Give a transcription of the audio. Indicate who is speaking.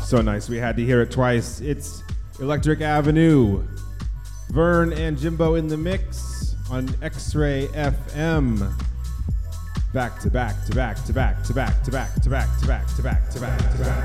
Speaker 1: So nice, we had to hear it twice. It's Electric Avenue. Vern and Jimbo in the mix on X-Ray FM. Back to back to back to back to back to back to back to back to back to back to back.